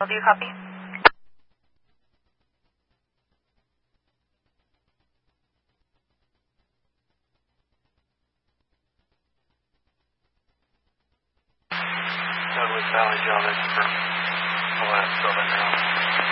Do you copy? Douglas Valley, Joe, that's for the last building now.